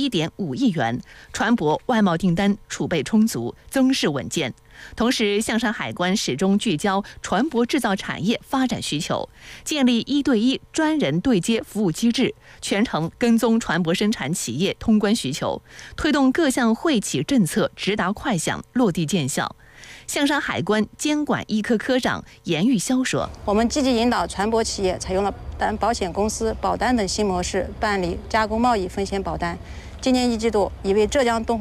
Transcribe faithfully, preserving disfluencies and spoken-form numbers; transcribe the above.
一点五亿元，船舶外贸订单储备充足，增势稳健。同时，象山海关始终聚焦船舶制造产业发展需求，建立一对一专人对接服务机制，全程跟踪船舶生产企业通关需求，推动各项惠企政策直达快响，落地见效。象山海关监管一科科长严玉霄说：“ 我们积极引导船舶企业采用了单保险公司保单等新模式办理加工贸易风险保单。今年一季度，已为浙江东